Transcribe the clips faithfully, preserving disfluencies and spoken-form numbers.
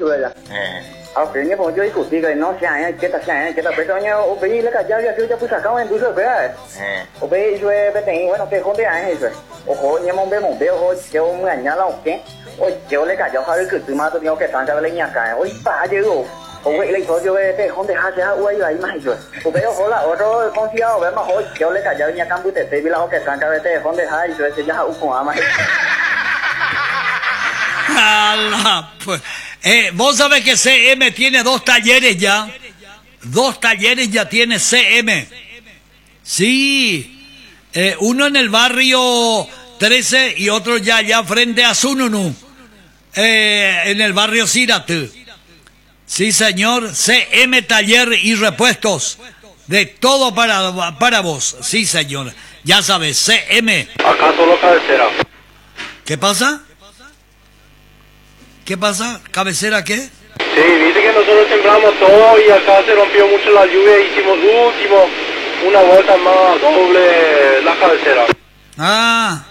rồi là à cái như bọn chơi của thì cái nó chạy cái ta chạy cái ta phải cho nhau ở bên là cả giao giao cho phụ sản cao em đủ rồi đấy ở bên rồi bên này nó cái không biết ai hay rồi ở hồ nhà mong bên mong bên hồ chiều người nhà lâu cái ôi chiều lấy cả giao hai cái từ mà tôi nhau cái thằng cái lấy nhà cái ôi bà chứ rồi ôi vậy lấy thôi cho cái không thể hai sẽ ôi vậy mà rồi ở bên hồ là ở đó con chiều bên mà hồ chiều lấy cả giao nhà cam bút để vì là cái thằng cái không thể hai rồi sẽ ra ủ quả mà Pues, eh, vos sabés que C M tiene dos talleres ya. Dos talleres ya tiene C M. Sí. Eh, uno en el barrio trece y otro ya allá frente a Sununu. Eh, en el barrio Círate. Sí, señor. C M Taller y Repuestos. De todo para, para vos. Sí, señor. Ya sabes, C M. Acá solo cabecera. ¿Qué pasa? ¿Qué pasa? ¿Cabecera qué? Sí, dice que nosotros sembramos todo y acá se rompió mucho la lluvia y hicimos último una vuelta más doble la cabecera. Ah.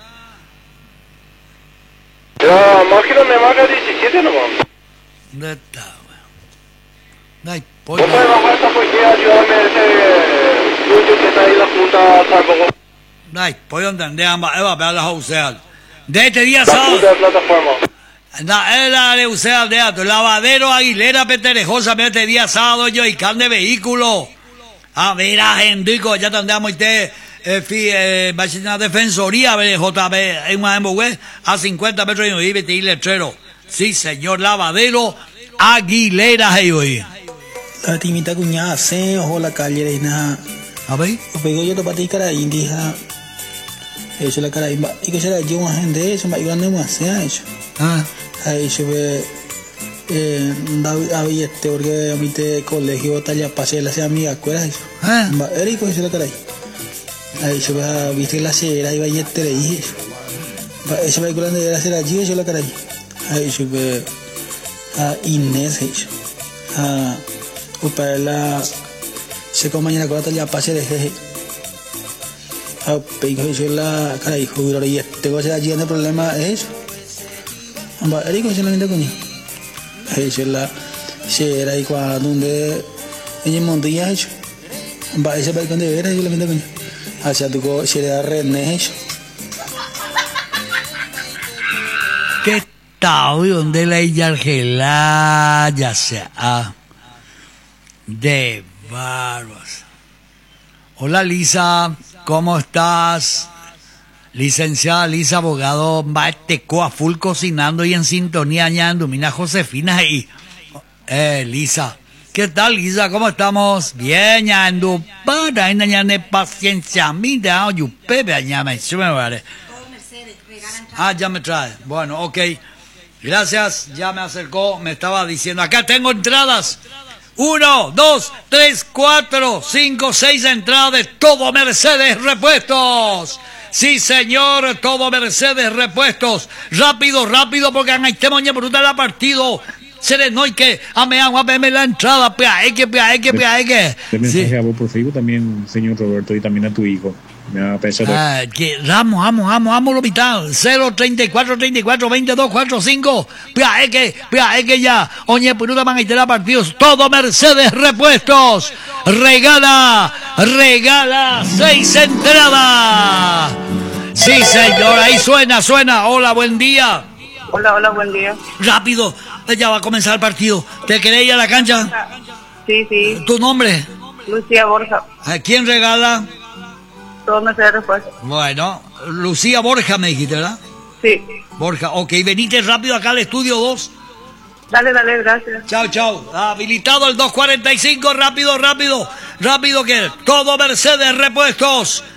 La máquina me marca diecisiete nomás. ¿Dónde está, weón? Ay, ¿Vos puedes bajar esta poesía? Ayúdame a ese tuyo que está ahí en la junta tampoco. Ay, pues entender ambas, Eva, vea la Jauseal. De este día La sábado. junta de plataforma. La era de Usea de Ato, Lavadero Aguilera Peterejosa, este día sábado yo y can de vehículo. A ver, a Henrico, ya tendríamos este, eh, fi, eh, la defensoría, B J B, en Maembogue, a cincuenta metros y vive y letrero. Sí, señor Lavadero Aguilera, hey, hoy. La timita cuñada, se ojo la calle de nada. A ver. O pegó yo to pati cara indija. Eso la cara imba. Y que será yo una gente eso, me grande más sea eso. Ah. Ahí se ve eh había este porque a mí te colegio talla pasé la sea amiga escuela eso. Ah. Erico eso la cara ahí. Ahí se ve viste la cera y va y este le dije eso. Esa película de la cera allí eso la cara ahí. Ahí se ve a Inés eso. A para la se como mañana con la talla pasé de jeje. Ah, pero eso la cara hijo y este cosa allí el problema es eso. Amba Erico se la linda coño. Eso la se era y cuando donde en el monte eso. Amba ese para cuando era yo la linda coño. Hacia tu co se da rene eso. ¿Qué tal? ¿Dónde la ella Argela? Ya sea. De barbas. Hola Lisa, ¿cómo estás? Licenciada Lisa, abogado, Matecoa, full cocinando y en sintonía, añadiendo, mina Josefina y... Eh, Lisa. ¿Qué tal, Lisa? ¿Cómo estamos? Bien, añadiendo, para, añadiendo, paciencia, mira, oye, pepe, añadiendo, eso me vale. Ah, ya me trae. Bueno, ok. Gracias, ya me acercó, me estaba diciendo, acá tengo entradas. Uno, dos, tres, cuatro, cinco, seis entradas de todo Mercedes Repuestos. Sí, señor, todo Mercedes Repuestos. Rápido, rápido, porque en este moña brutal la partido. Se les no hay que amean, ameame la entrada, pea, que, pea, que, pea, que. Te mensaje a vos por Facebook también, señor Roberto, y también a tu hijo. Me va a pensar. Ah, que vamos, vamos, vamos, vamos, lo mitad. cero, treinta y cuatro, treinta y cuatro, veintidós, cuarenta y cinco. Pea, que, pea, que ya. Oñe, puruta, van a ir a partidos. Todo Mercedes Repuestos. Regala, regala seis entradas. Sí, señor, ahí suena, suena. Hola, buen día. Hola, hola, buen día. Rápido, ya va a comenzar el partido. ¿Te querés ir a la cancha? Sí, sí. ¿Tu nombre? Lucía Borja. ¿A quién regala? Todo Mercedes Repuestos. Bueno, Lucía Borja me dijiste, ¿verdad? Sí. Borja, ok, venite rápido acá al estudio dos. Dale, dale, gracias. Chao, chao. Habilitado el dos cuarenta y cinco, rápido, rápido. Rápido que todo Mercedes Repuestos.